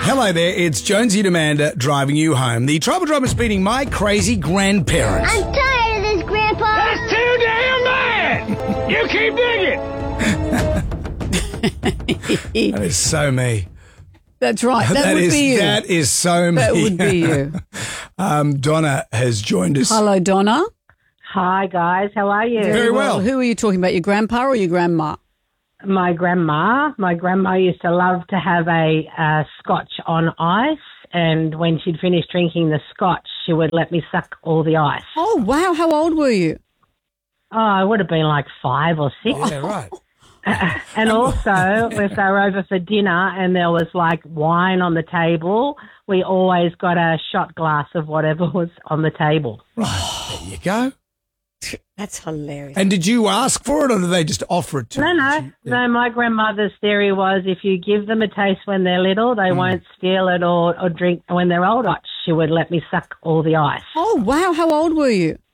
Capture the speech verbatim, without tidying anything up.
Hello there, it's Jonesy and Amanda driving you home. The Trouble Drum is beating my crazy grandparents. I'm tired of this, Grandpa. That's too damn bad! You keep digging! That is so me. That's right. That, That would is be you. that is so me. That would be you. um, Donna has joined us. Hello, Donna. Hi, guys. How are you? Very well. Who are you talking about, your grandpa or your grandma? My grandma. My grandma used to love to have a uh, scotch on ice, and when she'd finished drinking the scotch, she would let me suck all the ice. Oh, wow. How old were you? Oh, I would have been like five or six. Yeah, right. And also, if they were over for dinner and there was like wine on the table, we always got a shot glass of whatever was on the table. Right, there you go. That's hilarious. And did you ask for it or did they just offer it to No, you? no, Did you- no. My grandmother's theory was if you give them a taste when they're little, they won't steal it or, or drink when they're older. She would let me suck all the ice. Oh, wow. How old were you?